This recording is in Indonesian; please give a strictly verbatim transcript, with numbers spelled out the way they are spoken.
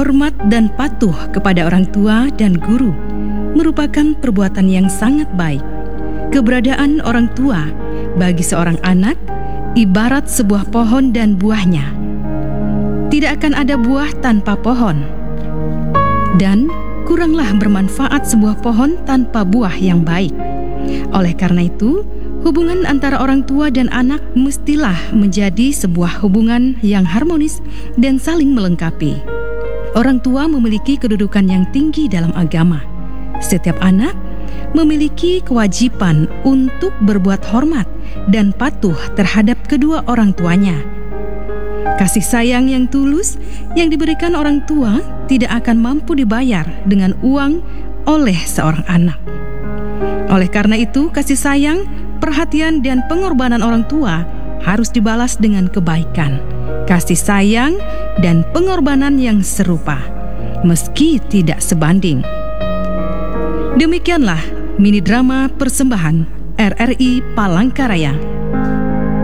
Hormat dan patuh kepada orang tua dan guru merupakan perbuatan yang sangat baik. Keberadaan orang tua bagi seorang anak ibarat sebuah pohon dan buahnya. Tidak akan ada buah tanpa pohon, dan kuranglah bermanfaat sebuah pohon tanpa buah yang baik. Oleh karena itu, hubungan antara orang tua dan anak mestilah menjadi sebuah hubungan yang harmonis dan saling melengkapi. Orang tua memiliki kedudukan yang tinggi dalam agama. Setiap anak memiliki kewajiban untuk berbuat hormat dan patuh terhadap kedua orang tuanya. Kasih sayang yang tulus yang diberikan orang tua tidak akan mampu dibayar dengan uang oleh seorang anak. Oleh karena itu, kasih sayang, perhatian, dan pengorbanan orang tua harus dibalas dengan kebaikan, kasih sayang, dan pengorbanan yang serupa, meski tidak sebanding. Demikianlah mini drama persembahan R R I Palangkaraya.